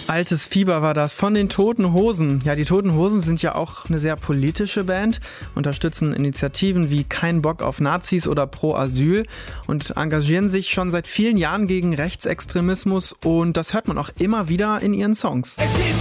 Altes Fieber war das von den Toten Hosen. Ja, die Toten Hosen sind ja auch eine sehr politische Band, unterstützen Initiativen wie Kein Bock auf Nazis oder Pro Asyl und engagieren sich schon seit vielen Jahren gegen Rechtsextremismus und das hört man auch immer wieder in ihren Songs.